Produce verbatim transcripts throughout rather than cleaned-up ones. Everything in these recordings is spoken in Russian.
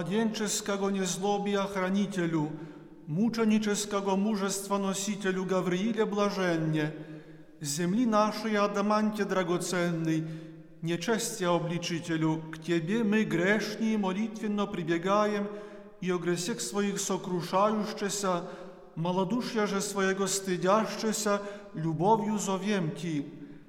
младенческого незлобия хранителю, мученического мужества носителю Гаврииле блаженне, земли нашей адаманте драгоценный, нечестия обличителю, к Тебе мы, грешние, молитвенно прибегаем и о гресех своих сокрушающихся, малодушья же своего стыдящихся, любовью зовем Ти.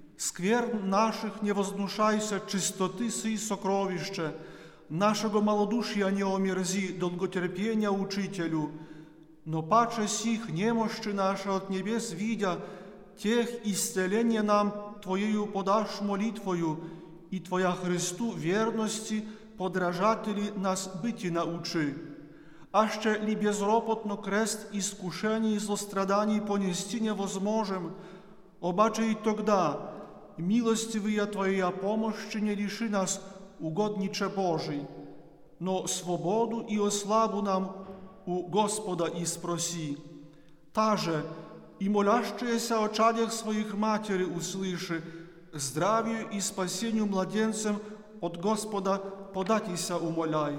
Скверн наших не вознушайся, чистоты сей сокровище, нашего малодушия не омерзи, долготерпения учителю, но паче сих немощи наши от небес видя, тех исцеление нам Твоею подашь молитвою, и Твоя Христу верности подражатели нас быти научи. Аще ли безропотно крест искушений и злостраданий понести невозможем, обаче и тогда милостивая Твоя помощь не лиши нас, угодниче Божий, но свободу и ославу нам у Господа и спроси. Та же и молящаяся о чадях своих матери услыши, здравию и спасению младенцам от Господа податися умоляй.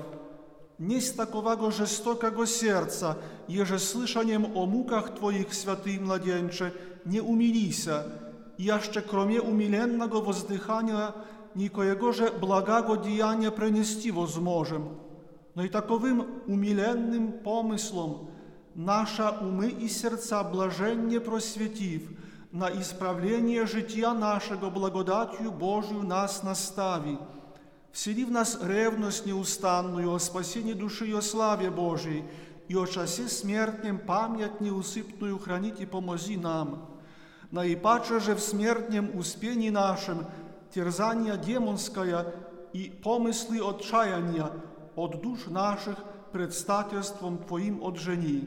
Несть такового жестокого сердца, еже слышанием о муках Твоих, святый младенче, не умилися, и аще кроме умиленного воздыхания никоего же благого деяния принести возможем. Но и таковым умиленным помыслом наша умы и сердца блаженне просветив, на исправление жития нашего благодатью Божию нас настави, всели в нас ревность неустанную о спасении души и о славе Божией, и о часе смертнем память неусыпную хранить и помози нам. Наипаче же в смертнем успении нашем терзания демонская и помыслы отчаяния от душ наших предстательством Твоим отжени.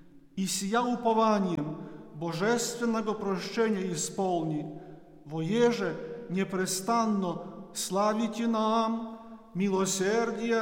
И сия упованием божественного прощения исполни, воеже непрестанно славите нам милосердие